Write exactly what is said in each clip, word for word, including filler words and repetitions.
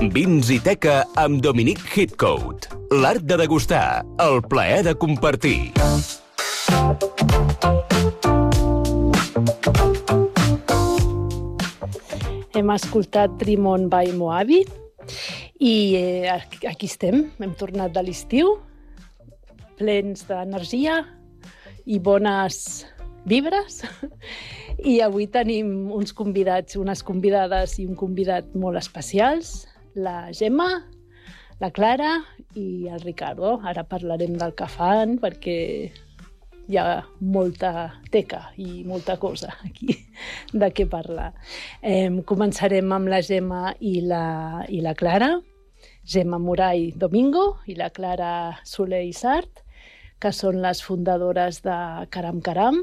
Vins i teca amb Dominic Heathcote. L'art de degustar, el plaer de compartir. Hem escoltat Dream On by Moabi i eh, aquí estem, hem tornat de l'estiu, plens d'energia i bones vibres. I avui tenim uns convidats, unes convidades i un convidat molt especials, la Gemma, la Clara i el Ricardo. Ara parlarem del que fan perquè hi ha molta teca i molta cosa aquí de què parlar. Eh, començarem amb la Gemma i la, i la Clara. Gemma Moray Domingo i la Clara Soler Isart, que són les fundadores de Caram Caram.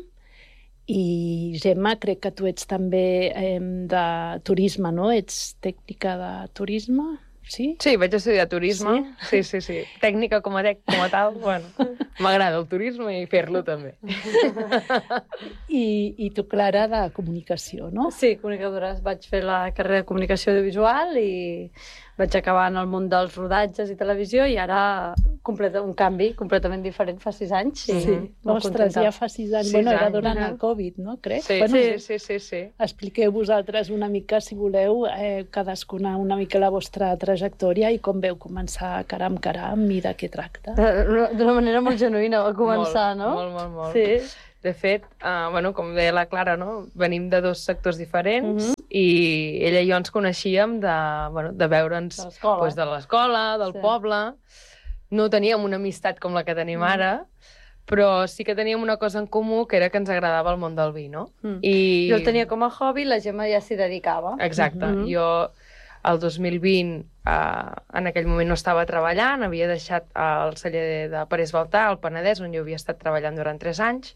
I Gemma, crec que tu ets també eh, de turisme, no? Ets tècnica de turisme, sí? Sí, vaig estudiar turisme. Sí, sí, sí. sí. Tècnica com a, tec, com a tal, bueno, m'agrada el turisme i fer-lo també. I, I tu, Clara, de comunicació, no? Sí, comunicadora. Vaig fer la carrera de comunicació audiovisual i vaig acabar en el món dels rodatges i televisió i ara completa, un canvi completament diferent fa sis anys. Sí, sí. Ostres, ja fa sis anys. Sis bueno, era anys. durant el Covid, no? Crec. Sí, bueno, sí, sí, sí, sí. Expliqueu vosaltres una mica, si voleu, eh, cadascuna una mica la vostra trajectòria i com veu començar Caram Caram i de què tracta. D'una manera molt genuïna va començar, molt, no? Molt, molt, molt. Sí. De fet, uh, bueno, com deia la Clara, no? Venim de dos sectors diferents uh -huh. i ella i jo ens coneixíem de, bueno, de veure'ns pues, de l'escola, del sí. poble. No teníem una amistat com la que tenim ara, mm. però sí que teníem una cosa en comú, que era que ens agradava el món del vi, no? Mm. I... Jo el tenia com a hobby, la Gemma ja s'hi dedicava. Exacte. Mm -hmm. Jo, el dos mil vint, uh, en aquell moment no estava treballant, havia deixat el celler de Parés Baltà, al Penedès, on jo havia estat treballant durant tres anys,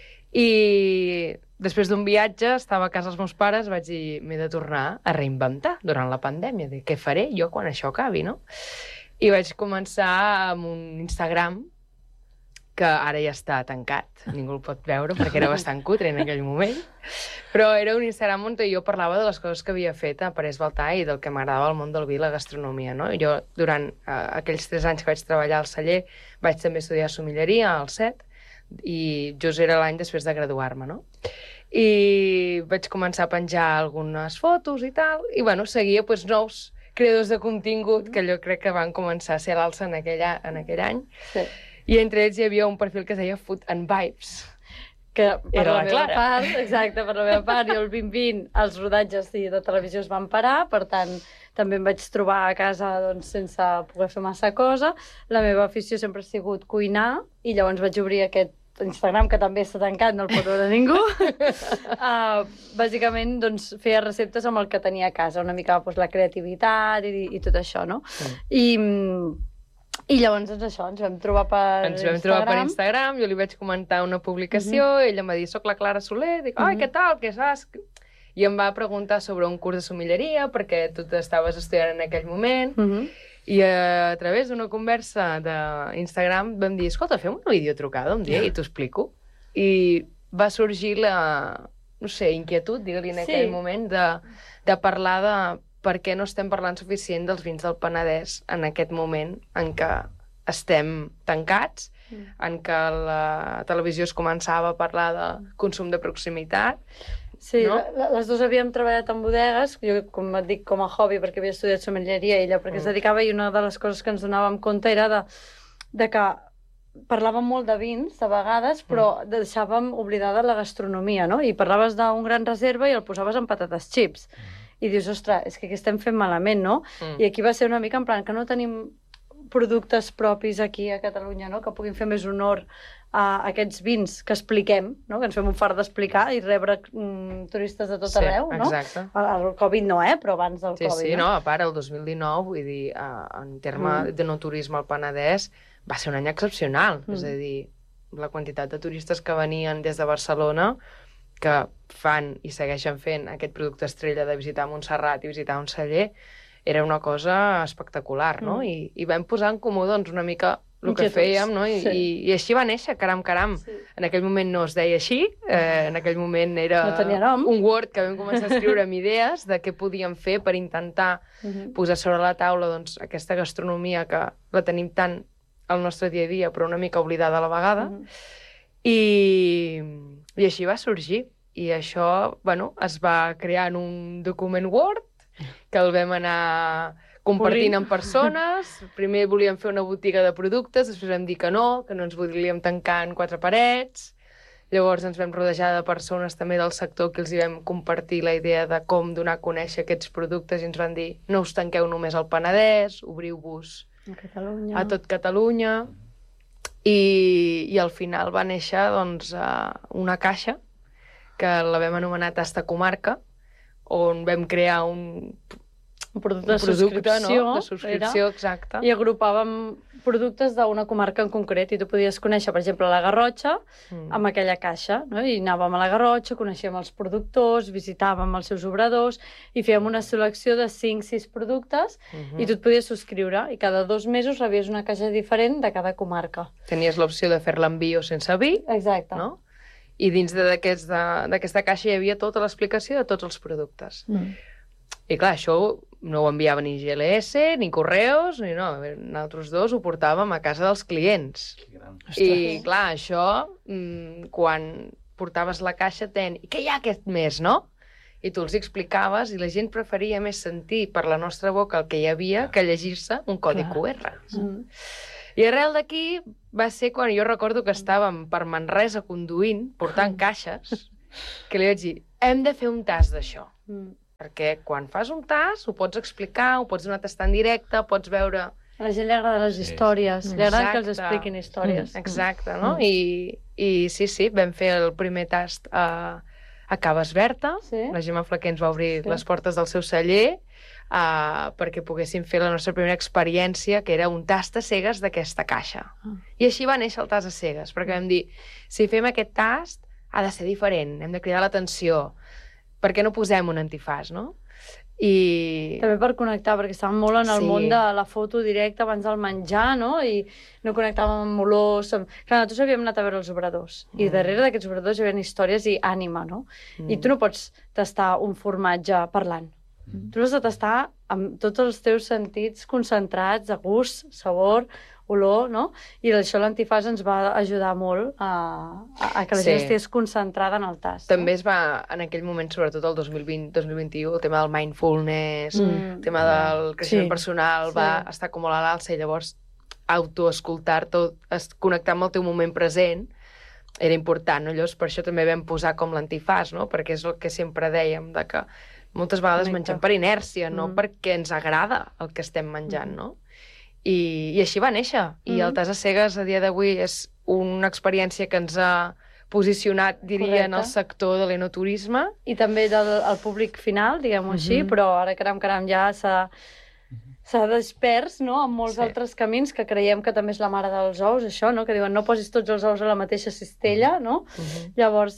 i després d'un viatge, estava a casa dels meus pares, vaig dir, m'he de tornar a reinventar durant la pandèmia. Dic, què faré jo quan això acabi, no? I vaig començar amb un Instagram que ara ja està tancat, ningú el pot veure perquè era bastant cutre en aquell moment, però era un Instagram on jo parlava de les coses que havia fet a Parés Baltà i del que m'agradava el món del vi i la gastronomia, no? Jo, durant uh, aquells tres anys que vaig treballar al celler, vaig també estudiar sommelleria al C E T, i just era l'any després de graduar-me, no? I vaig començar a penjar algunes fotos i tal, i bueno, seguia pues, nous creadors de contingut que jo crec que van començar a ser a l'alça en, aquell, en aquell any. Sí. I entre ells hi havia un perfil que es deia Food and Vibes, que per era la, la meva Clara. part, exacte, per la meva part, jo el vint vint els rodatges de televisió es van parar, per tant, també em vaig trobar a casa doncs, sense poder fer massa cosa. La meva afició sempre ha sigut cuinar, i llavors vaig obrir aquest Instagram, que també està tancat, no el pot veure ningú. uh, bàsicament, doncs, feia receptes amb el que tenia a casa, una mica doncs, la creativitat i, i tot això, no? Sí. I... I llavors, doncs, això, ens vam trobar per ens vam Instagram. trobar per Instagram, jo li vaig comentar una publicació, uh -huh. ella em va dir, soc la Clara Soler, dic, ai, uh -huh. què tal, què saps? I em va preguntar sobre un curs de sommelleria, perquè tu t'estaves estudiant en aquell moment, uh -huh. i a través d'una conversa d'Instagram vam dir, escolta, fem una videotrucada un dia yeah. i t'ho explico. I va sorgir la, no sé, inquietud, digue-li en aquell sí. moment, de, de parlar de per què no estem parlant suficient dels vins del Penedès en aquest moment en què estem tancats, mm. en què la televisió es començava a parlar de consum de proximitat. Sí, no? la, les dues havíem treballat en bodegues, jo, com et dic, com a hobby, perquè havia estudiat sommelleria ella, perquè mm. es dedicava, i una de les coses que ens donàvem compte era de, de que parlàvem molt de vins, a vegades, però mm. deixàvem oblidada la gastronomia, no? I parlaves d'un gran reserva i el posaves en patates chips. Mm. I dius, ostres, és que aquí estem fent malament, no? Mm. I aquí va ser una mica en plan que no tenim productes propis aquí a Catalunya, no? Que puguin fer més honor a aquests vins que expliquem, no? Que ens fem un fart d'explicar i rebre mm, turistes de tot sí, arreu, no? Exacte. El, el Covid no, eh? Però abans del sí, Covid. Sí, sí, no? no, a part, el dos mil dinou, vull dir, uh, en terme mm. de no turisme al Penedès, va ser un any excepcional. Mm. És a dir, la quantitat de turistes que venien des de Barcelona, que fan i segueixen fent aquest producte estrella de visitar Montserrat i visitar un celler, era una cosa espectacular, no? Mm. I, I vam posar en comú, doncs, una mica el que fèiem, no? I, sí. i, i així va néixer, caram, caram. Sí. En aquell moment no es deia així, eh, en aquell moment era no un Word que vam començar a escriure amb idees de què podíem fer per intentar uh -huh. posar sobre la taula doncs, aquesta gastronomia que la tenim tant al nostre dia a dia, però una mica oblidada a la vegada. Uh -huh. I, I així va sorgir. I això, bueno, es va crear en un document Word que el vam anar compartint amb persones. Primer volíem fer una botiga de productes, després vam dir que no, que no ens volíem tancar en quatre parets. Llavors ens vam rodejar de persones també del sector que els hi vam compartir la idea de com donar a conèixer aquests productes i ens van dir no us tanqueu només al Penedès, obriu-vos a, Catalunya. a tot Catalunya. I, i al final va néixer doncs, una caixa que la vam anomenar Tasta Comarca, on vam crear un un producte de un producte, subscripció, no? de subscripció era, exacte. I agrupàvem productes d'una comarca en concret i tu podies conèixer, per exemple, la Garrotxa mm. amb aquella caixa, no? I anàvem a la Garrotxa, coneixíem els productors, visitàvem els seus obradors i fèiem una selecció de cinc sis productes mm -hmm. i tu et podies subscriure i cada dos mesos rebies una caixa diferent de cada comarca. Tenies l'opció de fer l'envio sense vi, exacte. No? I dins d'aquesta caixa hi havia tota l'explicació de tots els productes. Mm. I clar, això no ho enviava ni G L S, ni correus, ni no. Nosaltres dos ho portàvem a casa dels clients. I clar, això, quan portaves la caixa, ten... I què hi ha aquest mes, no? I tu els explicaves i la gent preferia més sentir per la nostra boca el que hi havia que llegir-se un codi Q R. Mm. I arrel d'aquí va ser quan jo recordo que estàvem per Manresa conduint, portant caixes, que li vaig dir, hem de fer un tast d'això. Mm. Perquè quan fas un tast ho pots explicar, ho pots donar a tastar en directe, pots veure... A la gent li agrada les històries, sí. li agrada que els expliquin històries. Mm. Exacte, no? Mm. I, I sí, sí, vam fer el primer tast a, a Caves Berta, sí. La Gemma Flaquer ens va obrir sí. les portes del seu celler uh, perquè poguéssim fer la nostra primera experiència, que era un tast a cegues d'aquesta caixa. Mm. I així va néixer el tast a cegues, perquè vam dir, si fem aquest tast ha de ser diferent, hem de cridar l'atenció. Per què no posem un antifàs, no? I... També per connectar, perquè estàvem molt en el sí. món de la foto directa abans del menjar, no? I no connectàvem amb olors... Amb... Clar, nosaltres havíem anat a veure els obradors, mm. i darrere d'aquests obradors hi havia històries i ànima, no? Mm. I tu no pots tastar un formatge parlant. Mm. Tu l'has de tastar amb tots els teus sentits concentrats, de gust, sabor, olor, no? I això l'antifàs ens va ajudar molt a, a que la sí. gent estigués concentrada en el tast. També no? es va, en aquell moment, sobretot el dos mil vint dos mil vint-i-u, el tema del mindfulness, mm. el tema del creixement sí. personal sí. va estar com a l'alça i llavors autoescoltar-te, connectar amb el teu moment present era important, no? Llavors per això també vam posar com l'antifàs, no? Perquè és el que sempre dèiem, de que moltes vegades mengem per inèrcia, no mm. perquè ens agrada el que estem menjant, mm. no? I, i així va néixer. I mm. el tast a cegues a dia d'avui és una experiència que ens ha posicionat, diria, correcte. En el sector de l'enoturisme. I també del el públic final, diguem-ho mm -hmm. així, però ara, caram, caram, ja s'ha s'ha despers, no?, en molts sí. altres camins que creiem que també és la mare dels ous, això, no?, que diuen no posis tots els ous a la mateixa cistella, no? Mm -hmm. Llavors,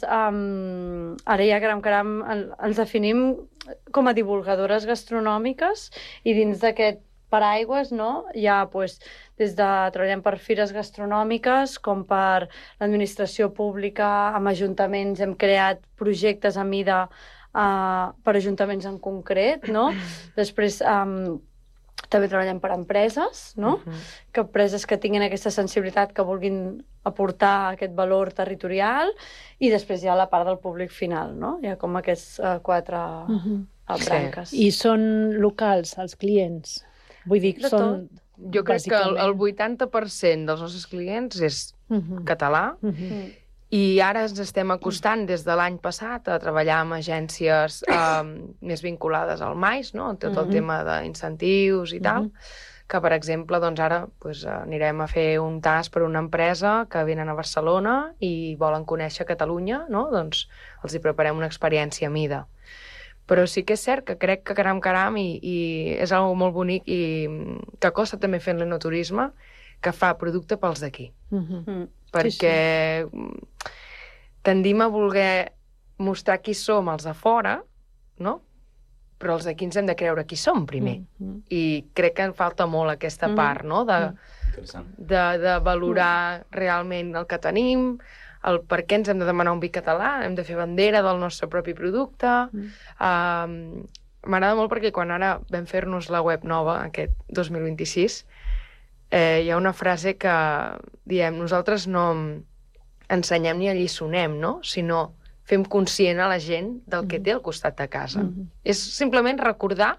um, ara ja, caram, caram, ens definim com a divulgadores gastronòmiques i dins d'aquest paraigües, no? Ja, pues, des de treballem per fires gastronòmiques com per l'administració pública, amb ajuntaments hem creat projectes a mida uh, per ajuntaments en concret, no? Després um, també treballem per empreses, no? Uh-huh. Que empreses que tinguin aquesta sensibilitat, que vulguin aportar aquest valor territorial, i després hi ha la part del públic final, no? Hi ha com aquests uh, quatre uh-huh. branques. Sí. I són locals, els clients? Vull dir, de són... Jo crec que el, el vuitanta per cent dels nostres clients és uh-huh. català, uh-huh. i ara ens estem acostant des de l'any passat a treballar amb agències um, més vinculades al mais, no? Tot el uh-huh. tema d'incentius i tal, uh-huh. que, per exemple, doncs ara pues, anirem a fer un tast per una empresa que venen a Barcelona i volen conèixer Catalunya, no? Doncs els hi preparem una experiència a mida. Però sí que és cert que crec que caram caram i, i és algo molt bonic i que costa també fent l'enoturisme, que fa producte pels d'aquí. Uh-huh. Mm. Perquè sí, sí. tendim a voler mostrar qui som els de fora, no? Però els d'aquí ens hem de creure qui som primer. Uh-huh. I crec que en falta molt aquesta uh-huh. part, no? De, de, de valorar realment el que tenim, el per què ens hem de demanar un vi català, hem de fer bandera del nostre propi producte. Mm. Um, M'agrada molt perquè quan ara vam fer-nos la web nova, aquest dos mil vint-i-sis, eh, hi ha una frase que diem, nosaltres no ensenyem ni alliçonem, no? Sinó fem conscient a la gent del que té al costat de casa. Mm-hmm. És simplement recordar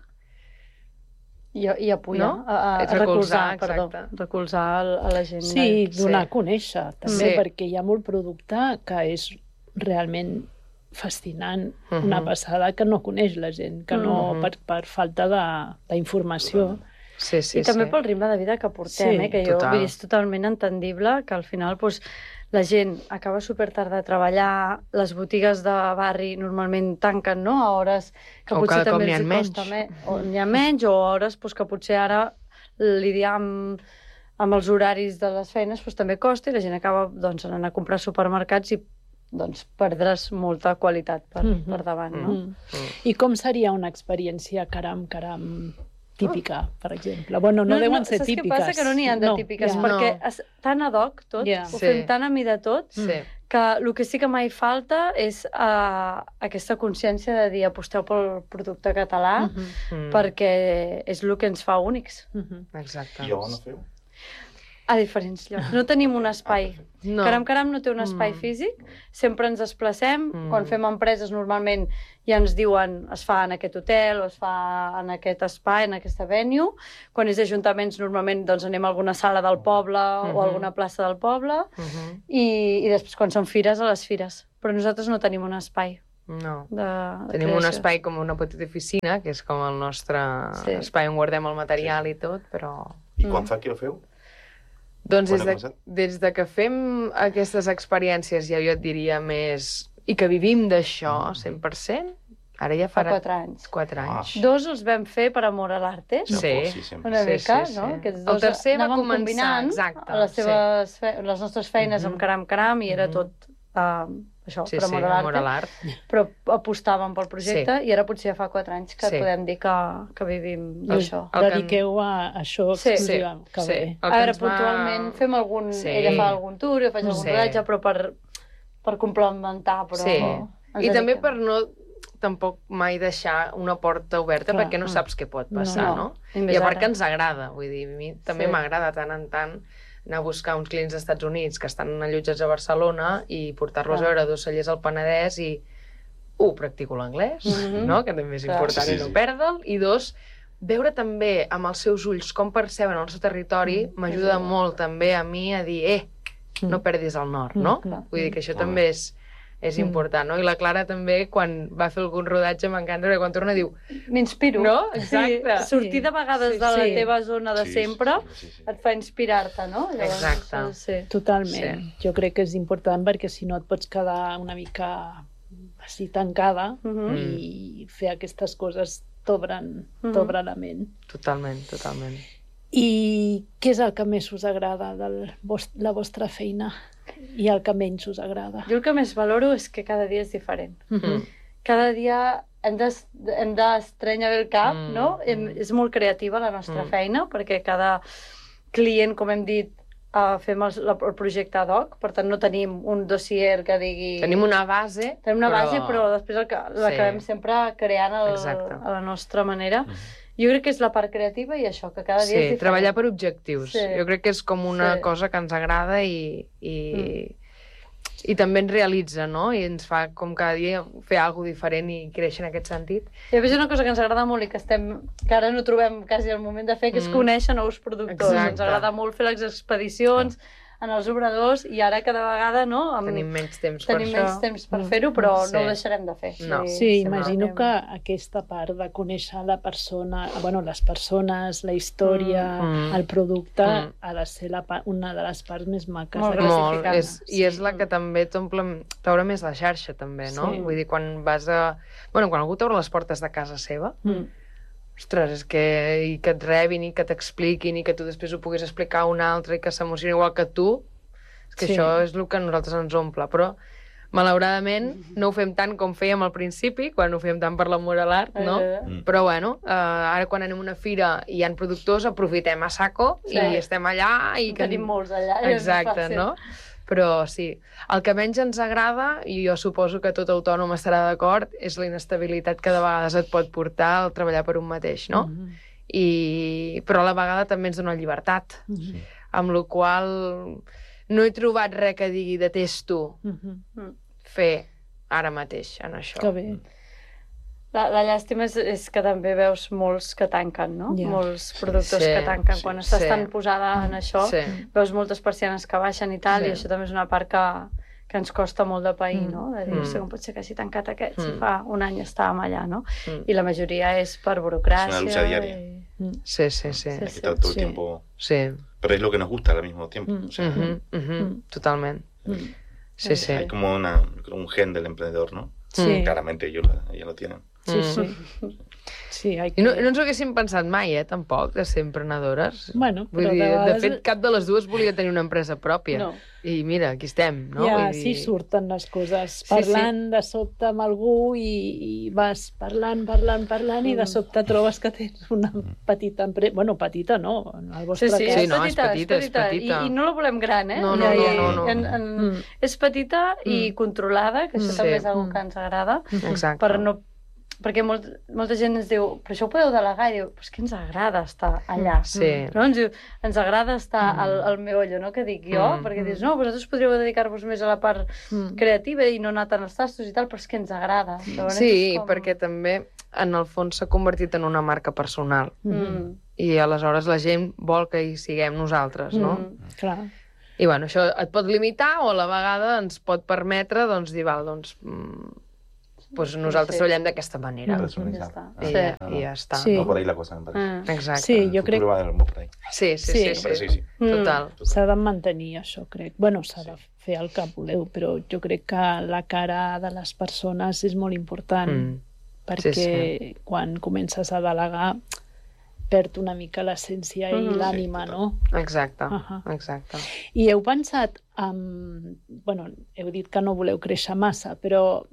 I, i apoyar, no? a, a, a recolzar, perdó, recolzar a la gent. Sí, donar sí. a conèixer, també, Sí. perquè hi ha molt producte que és realment fascinant, Mhm. una passada que no coneix la gent, que no, Mhm. per, per falta de- d'informació. Sí, sí, I també sí. pel ritme de vida que portem, Sí, eh? Que jo total. vull dir, és totalment entendible que al final doncs, la gent acaba super tard de treballar, les botigues de barri normalment tanquen, no?, a hores que O potser cada cop també n'hi ha els hi costa menys. més, o n'hi ha menys, o a hores doncs, que potser ara lidiar amb, amb els horaris de les feines doncs, també costa i la gent acaba doncs, anant a comprar supermercats i doncs, perdràs molta qualitat per, Mhm. per davant, no? Mm. I com seria una experiència caram, caram, típica, per exemple? Bueno, no, deuen ser saps típiques. Saps què passa? Que no n'hi ha de típiques, ja. perquè No. és tan ad hoc tot, Ja. ho Sí. fem tan a mida tot, Sí. que el que sí que mai falta és uh, aquesta consciència de dir aposteu pel producte català, Mhm. Mm. perquè és el que ens fa únics Mhm. Exacte. I on ho feu? a diferents llocs. No tenim un espai. No. Caram Caram no té un espai Mm. físic, sempre ens desplacem, Mm. quan fem empreses normalment ja ens diuen es fa en aquest hotel o es fa en aquest espai, en aquesta venue. Quan és ajuntaments normalment doncs, anem a alguna sala del poble Mhm. o a alguna plaça del poble Mhm. i, i després quan són fires, a les fires. Però nosaltres no tenim un espai No. de, de Tenim un creació. espai com una petita oficina, que és com el nostre Sí. espai on guardem el material i tot, però... I quan Mm. fa que ho feu? Doncs Quan des ha de, començat? des de que fem aquestes experiències, ja jo et diria més... I que vivim d'això, cent per cent, ara ja Fa farà quatre anys. quatre anys. Dos els vam fer per amor a l'arte, Sí. Sí, sempre. una Sí, mica, sí, sí. no? Aquests El dos tercer va anàvem començar, combinant exacte, a les, sí. seves fe les nostres feines Mhm. amb Caram Caram i era Mhm. tot uh, això, Sí, per sí, amor a amor a l'arte, l'art. però apostàvem pel projecte i ara potser ja fa quatre anys que Sí. podem dir que, que vivim El- d'això. el que- Dediqueu a això Sí. exclusiva. Sí, Que sí. bé. El A que veure, ens va- puntualment fem algun... Sí. Ella fa algun tour, jo faig algun Sí. rodatge, però per, per complementar, però... Sí. ens I també dediquem. per no tampoc mai deixar una porta oberta Clar. perquè no saps què pot passar, No. no? I I, més a part ara. que ens agrada, vull dir, a mi també Sí. m'agrada tant en tant anar a buscar uns clients dels Estats Units que estan allotjats a Barcelona i portar-los Clar. a veure dos cellers al Penedès i, un, practico l'anglès, Mhm. no? Que també és Clar. important Sí, i sí, no sí. perdre'l, i dos, veure també amb els seus ulls com perceben el seu territori m'ajuda molt també a mi a dir, eh, no perdis el nord, no? Mm, clar. Vull dir que això Molt també bé. és, és important, no? I la Clara també, quan va fer algun rodatge, m'encanta, perquè quan torna diu, M'inspiro. No? Exacte. Sí, sortir de vegades Sí, de la sí. teva zona de Sí, sempre sí, sí, sí. et fa inspirar-te, no? Exacte. Sí. Totalment. Sí. Jo crec que és important perquè si no et pots quedar una mica així tancada Mhm. i fer aquestes coses t'obren Mhm. t'obren la ment. totalment, totalment. I què és el que més us agrada de la vostra feina i el que menys us agrada? Jo el que més valoro és que cada dia és diferent. Mm. Cada dia hem d'es- hem d'estrenyar bé el cap, Mm, no? Hem, mm. és molt creativa la nostra Mm. feina, perquè cada client, com hem dit, uh, fem el, la- el projecte ad hoc, per tant no tenim un dossier que digui... Tenim una base, Tenim una però... base, però després el que- l'acabem Sí. sempre creant el, Exacte. a la nostra manera. Jo crec que és la part creativa i això, que cada dia Sí, és diferent. treballar per objectius. Sí. Jo crec que és com una Sí. cosa que ens agrada i, i, i també ens realitza, no? I ens fa com cada dia fer alguna diferent i créixer en aquest sentit. I a més una cosa que ens agrada molt i que, estem, que ara no trobem quasi el moment de fer, que és Mm. conèixer nous productors. Exacte. Ens agrada molt fer les expedicions en els obradors i ara cada vegada no, amb, Tenim menys temps tenim per menys això. temps per fer-ho, però Sí. no ho deixarem de fer. No. Vull dir, Sí, sempre imagino anem- que aquesta part de conèixer la persona, bueno, les persones, la història, Mm. el producte, Mm. ha de ser la, pa- una de les parts més maques. Molt de- Molt, gratificant. és, i és la que també t'omple, t'obre més la xarxa, també, no? Sí. Vull dir, quan vas a... Bueno, quan algú t'obre les portes de casa seva, Mm. ostres, és que, i que et rebin, i que t'expliquin, i que tu després ho puguis explicar a un altre, i que s'emocioni igual que tu, és que Sí. això és el que a nosaltres ens omple. Però malauradament no ho fem tant com fèiem al principi, quan ho fèiem tant per l'amor a l'art, no? Mm. Però bueno, eh, ara quan anem a una fira i hi ha productors, aprofitem a saco Sí. i estem allà i... En tenim molts allà, i és Exacte, fàcil. no? Però sí, el que menys ens agrada, i jo suposo que tot autònom estarà d'acord, és la inestabilitat que de vegades et pot portar al treballar per un mateix, no? Mhm. I... Però a la vegada també ens dona llibertat, Mhm. amb la qual no he trobat res que digui detesto Mhm. fer ara mateix en això. Que bé. La, la llàstima és, és que també veus molts que tanquen, no? Ja. Molts productors Sí, que tanquen. sí, Quan estàs sí. tan posada en això, Sí. veus moltes persianes que baixen i tal, Sí. i això també és una part que, que ens costa molt de pair, Mm. no? De dir, Mm. mm. com pot ser que hagi tancat aquest, si Mm. fa un any estàvem allà, no? Mm. I la majoria és per burocràcia. És una lucha diaria. I... Sí, sí, sí. Sí, Hay que sí, estar todo sí. el tiempo... Sí. Pero es lo que nos gusta al mismo tiempo. Mm. O sea, Mhm, mhm, Mm. Totalment. Mm. Sí, sí. hay como una, yo creo, un gen del emprendedor, ¿no? Sí. Claramente ellos, la- ellos lo tienen. Sí, Mm. sí. Sí, hay que... I no, no ens ho haguéssim pensat mai, eh, tampoc, de ser emprenedores. Bueno, Vull però dir, de de vegades- fet, cap de les dues volia tenir una empresa pròpia. No. I mira, aquí estem, no? Ja, Vull dir... sí surten les coses. Sí, Parlant de sobte amb algú i, i vas parlant, parlant, parlant i de sobte trobes que tens una petita empresa... Bueno, petita no, en el Sí, vostre sí, cas. Sí, és, no, és petita, petita, és petita. I, I no la volem gran, eh? No, no, I- no, i- no, no. En, en, Mm. És petita i controlada, que això Mm. també Sí. és una Mm. que ens agrada, Exacte. per no... Perquè molt, molta gent ens diu, però això ho podeu delegar, i diu, però és que ens agrada estar allà. Sí. No? Ens diu, ens agrada estar al, al meollo, no?, que dic jo, Mm. perquè dius, no, vosaltres podríeu dedicar-vos més a la part Mm. creativa i no anar tant als tastos i tal, però és que ens agrada. Llavors Sí, és com... perquè també en el fons s'ha convertit en una marca personal. Mm. I aleshores la gent vol que hi siguem nosaltres, no? Mm. Clar. I bueno, això et pot limitar o a la vegada ens pot permetre doncs, dir, val, doncs, mm, doncs nosaltres Sí. treballem d'aquesta manera. Mm. Personalizar. está. Ah, I, Sí. ja, no, no. I ja està. Sí. Va por ahí la cosa, me parece. Mm. Exacte. Sí, El jo crec futuro va de por ahí. Sí, sí, Sí. sí. Me sí. parece que sí. Total. s'ha de mantenir això, crec. Bueno, s'ha de fer el que voleu, però jo crec que la cara de les persones és molt important, Mm. perquè Sí, quan comences a delegar perd una mica l'essència i Mhm. l'ànima, Sí, no? Exacte, Ahà. exacte. I heu pensat, en... bueno, heu dit que no voleu créixer massa, però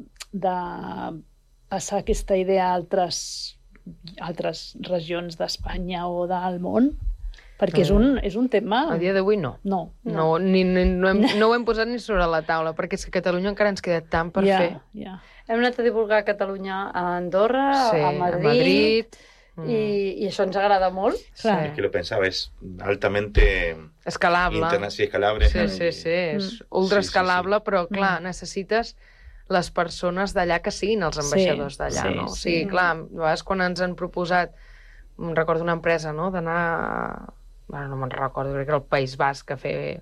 de passar aquesta idea a altres, altres regions d'Espanya o del món? Perquè és un, és un tema... A dia d'avui no. No. No, ni, ni, no, hem, no ho hem posat ni sobre la taula, perquè és que a Catalunya encara ens queda tant per ja, fer. ja. Hem anat a divulgar a Catalunya, a Andorra, Sí, a a Madrid, Madrid. Mm. i, i això ens agrada molt. Clar. Es que lo pensaba, es altamente Escalable. interna, sí, escalable. Sí, sí, sí, és ultra escalable, però clar, necessites les persones d'allà que siguin els ambaixadors Sí, d'allà, sí, no? O sí. sigui, clar, a vegades quan ens han proposat, em recordo una empresa, no?, d'anar, bueno, no me'n recordo, crec que era el País Basc a fer...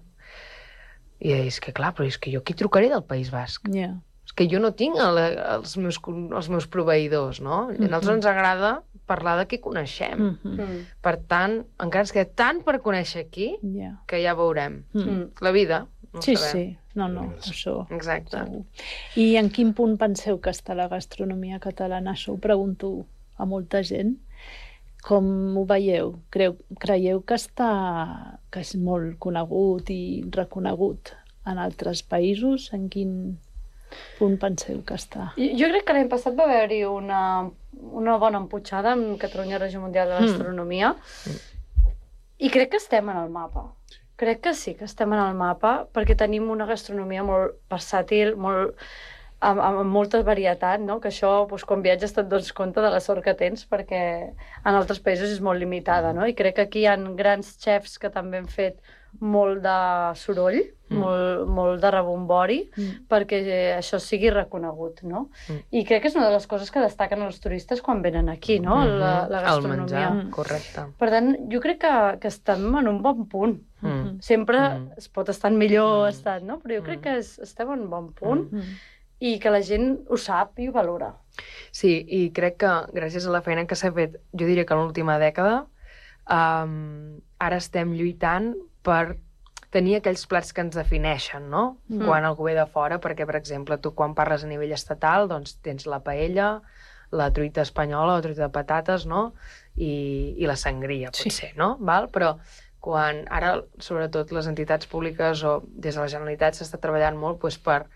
I és que clar, però és que jo qui trucaré del País Basc? Ja. És que jo no tinc el, els, meus, els meus proveïdors, no? I a nosaltres ens agrada parlar de qui coneixem. Mhm. Mm. Per tant, encara ens queda tant per conèixer aquí Ja. que ja veurem. Mm. Mm. La vida, no Sí, sabem. sí. No, no, L'univers. això... Exacte. segur. I en quin punt penseu que està la gastronomia catalana? Això ho pregunto a molta gent. Com ho veieu? Creu, creieu que està que és molt conegut i reconegut en altres països? En quin punt penseu que està? Jo, jo crec que l'any passat va haver-hi una, una bona emputxada amb Catalunya Regió Mundial de Gastronomia i crec que estem en el mapa. Crec que sí que estem en el mapa perquè tenim una gastronomia molt versàtil, molt, amb, amb molta varietat, no? Que això, doncs, quan viatges te'n dones compte de la sort que tens perquè en altres països és molt limitada, no? I crec que aquí hi ha grans xefs que també han fet molt de soroll, mm. molt, molt de rebombori, Mm. perquè això sigui reconegut, no? Mm. I crec que és una de les coses que destaquen els turistes quan venen aquí, no? La, la El gastronomia. menjar, Mm. correcte. Per tant, jo crec que, que estem en un bon punt. Mm. Sempre Mm. es pot estar en millor Mm. estat, no? Però jo crec Mm. que és, estem en un bon punt Mm. i que la gent ho sap i ho valora. Sí, i crec que gràcies a la feina que s'ha fet, jo diria que en l'última dècada, um, ara estem lluitant per tenir aquells plats que ens defineixen, no? Mm. Quan algú ve de fora, perquè, per exemple, tu quan parles a nivell estatal, doncs tens la paella, la truita espanyola, la truita de patates, no? I, i la sangria, Sí. potser, no? Val? Però quan ara, sobretot, les entitats públiques o des de la Generalitat s'està treballant molt doncs, per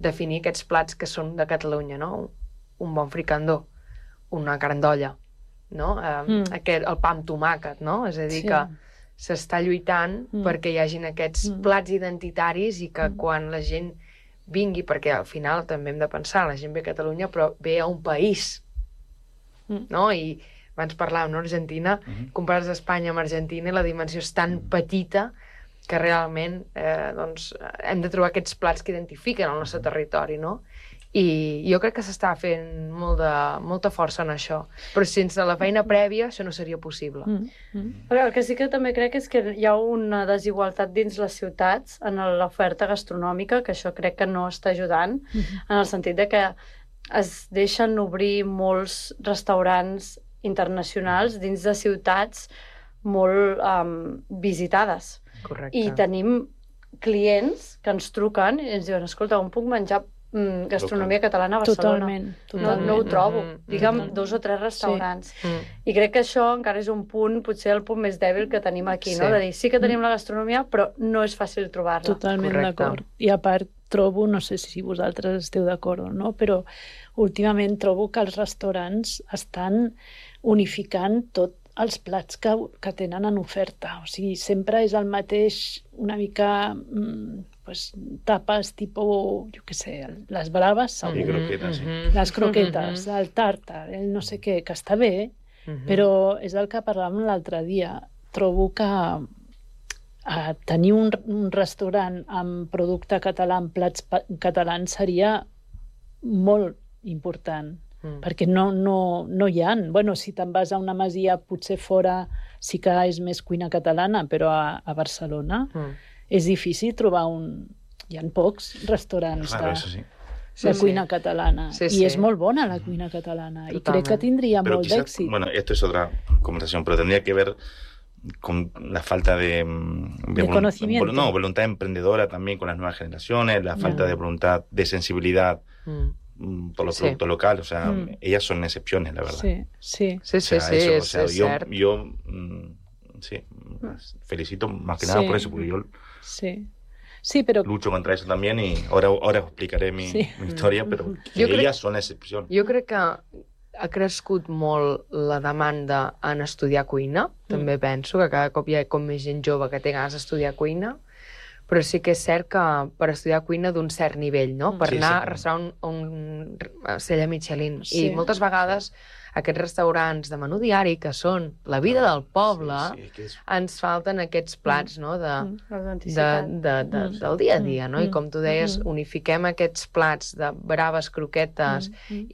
definir aquests plats que són de Catalunya, no? Un bon fricandó, una carn d'olla, no? Eh, Mm. aquest, el pa amb tomàquet, no? És a dir, Sí. que s'està lluitant Mm. perquè hi hagin aquests Mm. plats identitaris i que Mm. quan la gent vingui, perquè al final també hem de pensar, la gent ve a Catalunya però ve a un país, Mm. no? I abans parlàvem, no? Argentina, Mhm. compares Espanya amb Argentina i la dimensió és tan petita que realment eh, doncs, hem de trobar aquests plats que identifiquen el nostre territori, no? I jo crec que s'està fent molt de, molta força en això, però sense la feina prèvia això no seria possible. Mm. Mm. El que sí que també crec és que hi ha una desigualtat dins les ciutats en l'oferta gastronòmica, que això crec que no està ajudant, en el sentit de que es deixen obrir molts restaurants internacionals dins de ciutats molt um, visitades. Correcte. I tenim clients que ens truquen i ens diuen, escolta, on puc menjar mm, gastronomia catalana a Barcelona? Totalment, No, totalment. no ho trobo. Mhm, Digue'm mhm. dos o tres restaurants. Mm. I crec que això encara és un punt, potser el punt més dèbil que tenim aquí, Sí. no? De dir, sí que tenim la gastronomia, però no és fàcil trobar-la. Totalment Correcte. d'acord. I a part trobo, no sé si vosaltres esteu d'acord o no, però últimament trobo que els restaurants estan unificant tot els plats que, que tenen en oferta. O sigui, sempre és el mateix, una mica, mm, pues, tapes tipus, jo què sé, les braves, I segur. croquetes, sí. Mhm. Les croquetes, el tàrtar, el no sé què, que està bé, Mhm. però és el que parlàvem l'altre dia. Trobo que a tenir un, un restaurant amb producte català, amb plats pa- catalans, seria molt important, Mm. perquè no, no, no hi ha. Bueno, si te'n vas a una masia, potser fora sí que és més cuina catalana, però a, a Barcelona Mm. és difícil trobar un... Hi ha pocs restaurants Claro, de, eso sí. Sí, de sí. cuina catalana. Sí, I sí. és molt bona la cuina catalana. I crec Totalment. que tindria Pero molt quizás, d'èxit. bueno, esto es otra conversación, pero tendría que ver con la falta de, mm, De vol- conocimiento. vol- no, voluntad emprendedora también con las nuevas generaciones, la falta Ya. de voluntad, de sensibilidad Mm. mm, por los Sí. productos locales. O sea, Mm. ellas son excepciones, la verdad. Sí, sí. Sí, O sí, sea, sí, eso, o és, sea, és yo, cert. yo mm, sí, las felicito más que nada Sí. por eso, porque yo Sí, sí però lucho contra eso también y ahora, ahora os explicaré mi, Sí. mi historia, pero Yo creo- ellas son la excepción. Jo crec que ha crescut molt la demanda en estudiar cuina. També penso que cada cop hi ha com més gent jove que té ganes d'estudiar cuina. Però sí que és cert que per estudiar cuina d'un cert nivell, no? Per Sí, anar sí. a restaurant un, un sella Michelin. Sí. I moltes vegades aquests restaurants de menú diari, que són la vida del poble, Sí, sí, es que es- ens falten aquests plats, no?, de, Mm. de, L'autenticitat. de, de, Mm. del dia a dia, no? I Mm. com tu deies, Mm. unifiquem aquests plats de braves, croquetes Mm.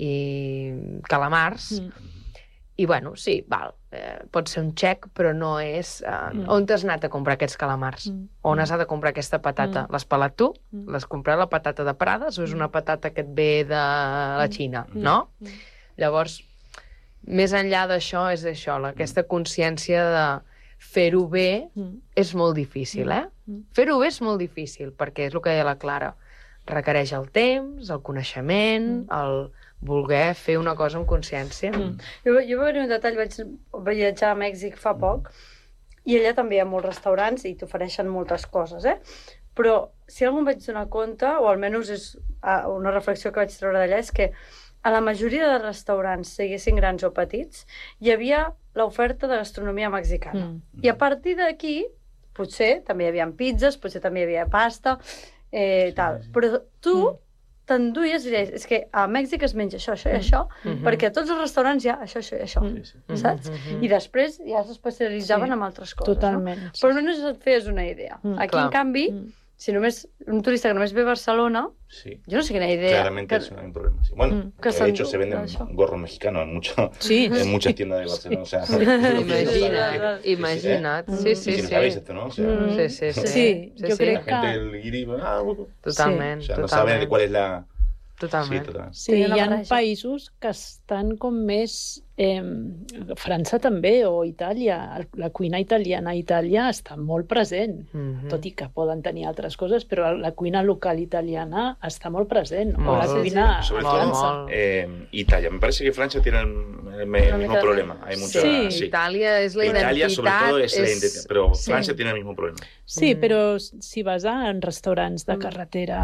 i calamars. Mm. I, bueno, sí, val, eh, pot ser un xec, però no és... Eh, Mm. On t'has anat a comprar aquests calamars? Mm. On has anat a comprar aquesta patata? Mm. L'has pelat tu? Mm. L'has comprat la patata de Prades o és una patata que et ve de la Xina? Mm. No? Mm. Llavors, més enllà d'això, és això, la- aquesta consciència de fer-ho bé Mm. és molt difícil, eh? Mm. Fer-ho bé és molt difícil, perquè és el que deia la Clara. Requereix el temps, el coneixement, el voler fer una cosa amb consciència. Mm. Jo, jo veuré un detall, vaig viatjar a Mèxic fa poc, i allà també hi ha molts restaurants i t'ofereixen moltes coses, eh? Però si algú em vaig donar compte, o almenys és ah, una reflexió que vaig treure d'allà, és que a la majoria de restaurants, siguessin grans o petits, hi havia l'oferta de gastronomia mexicana. Mm. I a partir d'aquí, potser també hi havia pizzas, potser també hi havia pasta, eh, tal. Però tu Mm. t'enduies i deies, és que a Mèxic es menja això, això i això, Mhm. perquè a tots els restaurants hi ha això, això i això, Mm. Sí, sí. Mhm, saps? mhm. I després ja s'especialitzaven Sí. en altres coses, Totalment. no? Però almenys et feies una idea. Mm, Aquí, clar. en canvi, Mm. si només un turista que només ve a Barcelona, Sí. jo no sé quina idea. Claramente que... eso hay un problema. Sí. Bueno, Mm. Que de s'endú- hecho se venden això. gorros mexicanos en, mucho, Sí, en muchas tiendas de Barcelona. O sea, Imagina't, Sí, sí, imagina't. Mm. Sí, ¿eh? sí, Y si sí. lo sabéis esto, ¿no? O sea, Mm. Sí, sí, sí. Sí, jo la crec gente que... del guiri, ah, bueno. Totalment, O sea, no totalment. saben de cuál es la... Sí, Totalment. totalmente. Sí, Tenia una hi ha barreja. països que estan com més... Eh, França també, o Itàlia. La cuina italiana a Itàlia està molt present, Mhm. tot i que poden tenir altres coses, però la cuina local italiana està molt present. O Molt. la Sí, cuina sí. Sobre a todo, França. molt. Eh, Italia. Me parece que Francia tiene el, el- el mismo mica- problema. Hay mucha... Sí. sí. Itàlia és la Italia, identitat. sobre todo, es la identidad. Pero sí. Francia tiene el mismo problema. Sí, Mm. però si vas a en restaurants de Mm. carretera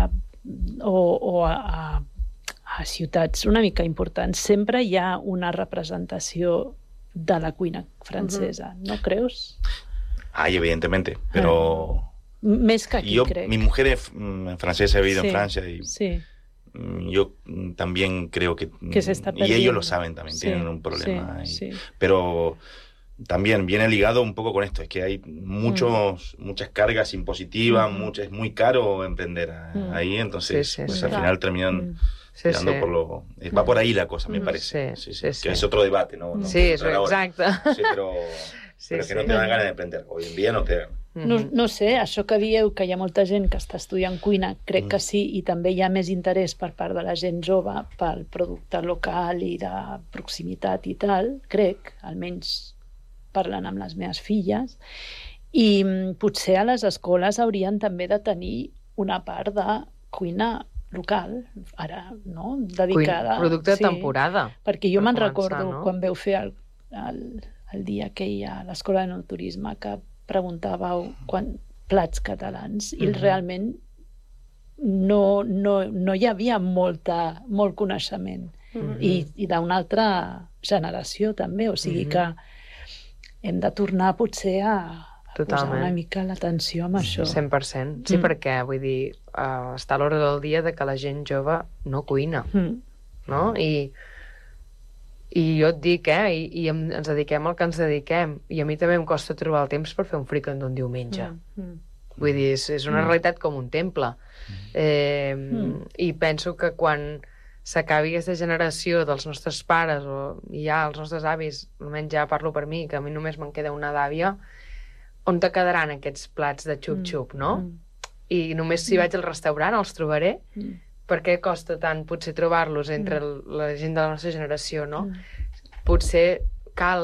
o, o a, a, a ciutats una mica importants, sempre hi ha una representació de la cuina francesa, ¿no creus? Hay, evidentemente, pero... Ah. Més que aquí, yo, crec. Mi mujer es francesa, he vivido sí, en Francia y sí. yo también creo que... que se está y ellos lo saben también, sí, tienen un problema. Sí, y, sí. Pero también viene ligado un poco con esto, es que hay muchos, mm. muchas cargas impositivas, mm. mucho, es muy caro emprender mm. ahí, entonces sí, sí, pues sí. al final terminan... Mm. Sí, tirando sí. por lo... Va por ahí la cosa, me parece. Sí, sí, sí, sí, que sí. es otro debate, ¿no? no sí, eso, exacte. Sí, però, sí, però que sí. no te dan ganas d'emprendre. Hoy en dia no te dan. No, no sé, això que dieu, que hi ha molta gent que està estudiant cuina, crec que sí, i també hi ha més interès per part de la gent jove pel producte local i de proximitat i tal, crec, almenys parlant amb les meves filles, i potser a les escoles haurien també de tenir una part de cuina local, ara, no? Dedicada... Cuina, producte de sí, temporada. Perquè jo me'n començar, recordo no? quan veu fer el, el, el dia que hi ha a l'escola de naturisme que preguntàveu quan, plats catalans i Mm-hmm. realment no, no, no hi havia molta, molt coneixement Mm-hmm. i, i d'una altra generació també, o sigui Mm-hmm. que hem de tornar potser a, a posar Totalment. una mica l'atenció amb això. cent per cent. Sí, Mm. perquè, vull dir, uh, està a l'hora del dia de que la gent jove no cuina, Mm. no? I, i jo et dic, eh, i, i em, ens dediquem al que ens dediquem, i a mi també em costa trobar el temps per fer un fricandó un diumenge. Mm. Mm. Vull dir, és, és una Mm. realitat com un temple. Eh, Mm. I penso que quan s'acabi aquesta generació dels nostres pares o ja els nostres avis, almenys ja parlo per mi, que a mi només me'n queda una d'àvia, on te quedaran aquests plats de xup-xup, no? Mm. I només si vaig al restaurant els trobaré. Mm. Per què costa tant potser trobar-los entre la gent de la nostra generació, no? Mm. Potser cal